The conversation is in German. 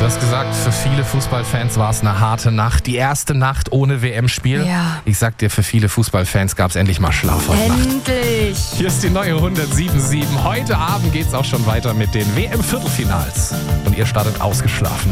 hast gesagt, für viele Fußballfans war es eine harte Nacht. Die erste Nacht ohne WM-Spiel. Ja. Ich sag dir, für viele Fußballfans gab es endlich mal Schlaf heute Nacht. Endlich! Hier ist die neue 107.7. Heute Abend geht's auch schon weiter mit den WM-Viertelfinals. Und ihr startet ausgeschlafen.